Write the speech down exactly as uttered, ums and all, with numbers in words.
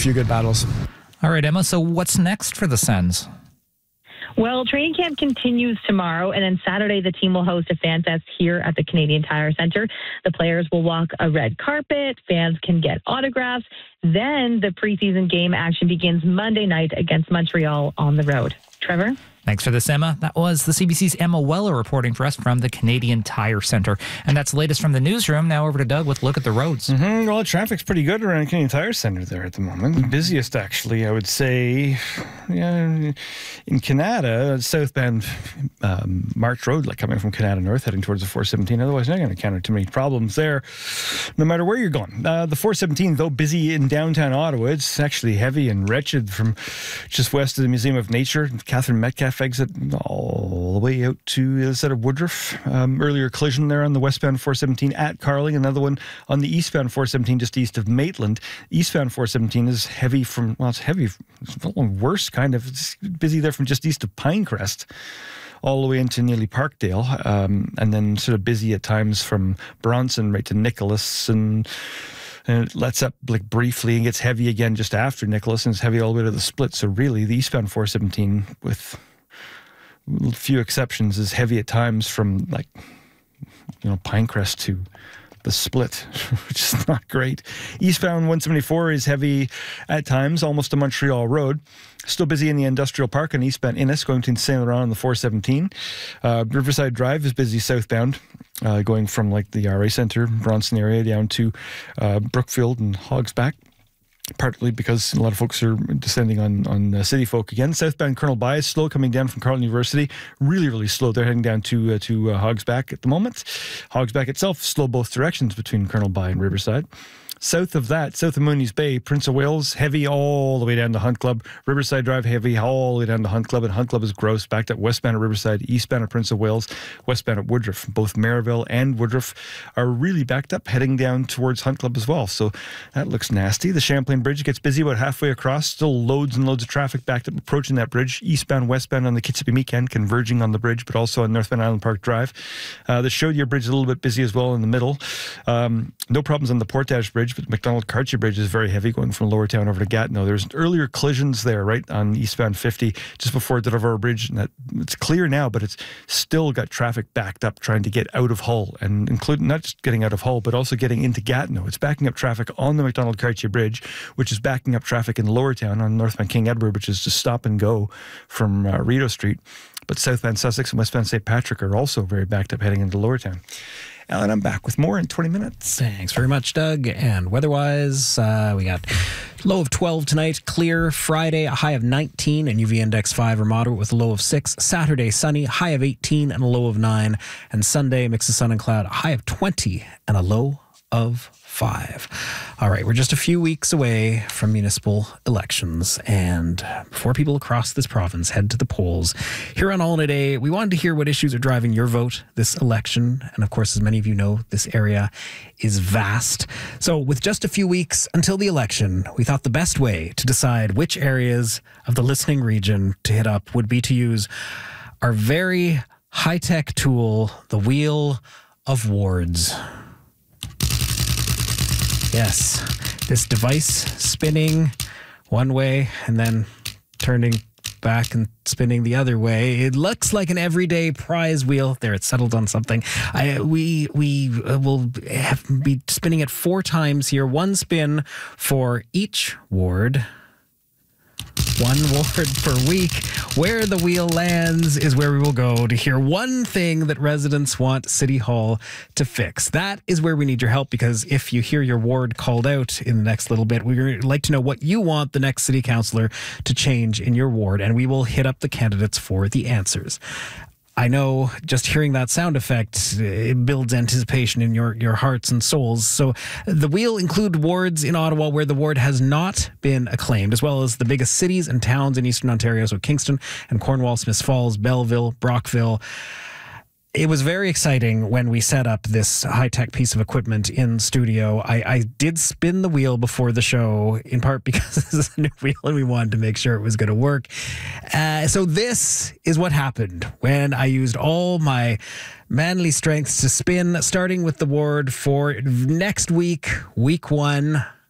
few good battles. All right, Emma, so what's next for the Sens? Well, training camp continues tomorrow, and then Saturday the team will host a fan fest here at the Canadian Tire Centre. The players will walk a red carpet, fans can get autographs. Then the preseason game action begins Monday night against Montreal on the road. Trevor? Thanks for this, Emma. That was the C B C's Emma Weller reporting for us from the Canadian Tire Centre. And that's the latest from the newsroom. Now over to Doug with a look at the roads. Mm-hmm. Well, traffic's pretty good around Canadian Tire Centre there at the moment. The busiest, actually, I would say, yeah, in Canada, southbound um, March Road, like coming from Canada North, heading towards the four seventeen. Otherwise, you're not going to encounter too many problems there, no matter where you're going. Uh, the four seventeen, though busy in downtown Ottawa, it's actually heavy and wretched from just west of the Museum of Nature, Catherine Metcalfe exit all the way out to the other side of Woodruff. Um, earlier collision there on the westbound four seventeen at Carling. Another one on the eastbound four seventeen just east of Maitland. Eastbound four seventeen is heavy from, well, it's heavy, it's a little worse kind of. It's busy there from just east of Pinecrest all the way into nearly Parkdale, um, and then sort of busy at times from Bronson right to Nicholas, and and it lets up like briefly and gets heavy again just after Nicholas, and it's heavy all the way to the Split. So really, the eastbound four seventeen, with a few exceptions, is heavy at times from like, you know, Pinecrest to the Split, which is not great. Eastbound one seventy-four is heavy at times, almost to Montreal Road. Still busy in the Industrial Park on eastbound Innis, going between Saint Laurent and the four seventeen. Uh, Riverside Drive is busy southbound, uh, going from like the R A Centre, Bronson area, down to uh, Brookfield and Hogsback. Partly because a lot of folks are descending on, on uh, City Folk again. Southbound Colonel By is slow coming down from Carleton University. Really, really slow. They're heading down to uh, to uh, Hogsback at the moment. Hogsback itself, slow both directions between Colonel By and Riverside. South of that, south of Mooney's Bay, Prince of Wales, heavy all the way down to Hunt Club. Riverside Drive, heavy all the way down to Hunt Club. And Hunt Club is gross. Backed up westbound at Riverside, eastbound at Prince of Wales, westbound at Woodruff. Both Maryville and Woodruff are really backed up, heading down towards Hunt Club as well. So that looks nasty. The Champlain Bridge gets busy about halfway across. Still loads and loads of traffic backed up approaching that bridge. Eastbound, westbound on the Kitsappi end, converging on the bridge, but also on northbound Island Park Drive. Uh, the Chaudière Bridge is a little bit busy as well in the middle. Um, no problems on the Portage Bridge, but McDonald Cartier Bridge is very heavy going from Lower Town over to Gatineau. There's earlier collisions there, right, on eastbound fifty, just before Delaware Bridge. And that, it's clear now, but it's still got traffic backed up trying to get out of Hull, and including not just getting out of Hull, but also getting into Gatineau. It's backing up traffic on the McDonald Cartier Bridge, which is backing up traffic in Lower Town on northbound King Edward, which is just stop and go from uh, Rideau Street. But southbound Sussex and westbound Saint Patrick are also very backed up heading into Lower Town. Alan, I'm back with more in twenty minutes. Thanks very much, Doug. And weather-wise, uh, we got low of twelve tonight, clear. Friday, a high of nineteen and U V index five or moderate with a low of six. Saturday, sunny, high of eighteen and a low of nine. And Sunday, mix of sun and cloud, a high of twenty and a low of five. All right, we're just a few weeks away from municipal elections, and before people across this province head to the polls, here on All in a Day, we wanted to hear what issues are driving your vote this election. And of course, as many of you know, this area is vast. So with just a few weeks until the election, we thought the best way to decide which areas of the listening region to hit up would be to use our very high-tech tool, the Wheel of Wards. Yes, this device spinning one way and then turning back and spinning the other way. It looks like an everyday prize wheel. There, it's settled on something. I, we we will have, be spinning it four times here. One spin for each ward. One ward per week. Where the wheel lands is where we will go to hear one thing that residents want City Hall to fix. That is where we need your help, because if you hear your ward called out in the next little bit, we'd like to know what you want the next city councillor to change in your ward, and we will hit up the candidates for the answers. I know just hearing that sound effect, it builds anticipation in your, your hearts and souls. So the wheel include wards in Ottawa where the ward has not been acclaimed, as well as the biggest cities and towns in Eastern Ontario. So Kingston and Cornwall, Smiths Falls, Belleville, Brockville. It was very exciting when we set up this high-tech piece of equipment in studio. I, I did spin the wheel before the show, in part because this is a new wheel and we wanted to make sure it was going to work. Uh, so this is what happened when I used all my manly strengths to spin, starting with the ward for next week, week one.